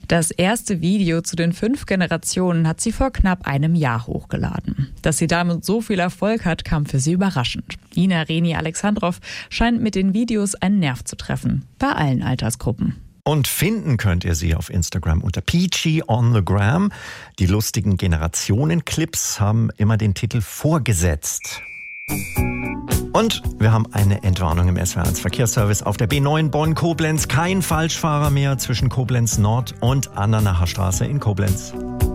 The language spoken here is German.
Das erste Video zu den 5 Generationen hat sie vor knapp einem Jahr hochgeladen. Dass sie damit so viel Erfolg hat, kam für sie überraschend. Ina Reni Alexandrov scheint mit den Videos einen Nerv zu treffen. Bei allen Altersgruppen. Und finden könnt ihr sie auf Instagram unter Peachy on the Gram. Die lustigen Generationen-Clips haben immer den Titel vorgesetzt. Und wir haben eine Entwarnung im SWR1 Verkehrsservice auf der B9 Bonn-Koblenz. Kein Falschfahrer mehr zwischen Koblenz Nord und Andernacher Straße in Koblenz.